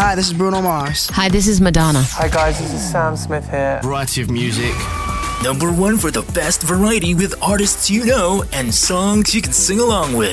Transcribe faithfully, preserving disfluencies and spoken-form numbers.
Hi, this is Bruno Mars. Hi, this is Madonna. Hi guys, this is Sam Smith here. Variety of music. Number one for the best variety with artists you know and songs you can sing along with.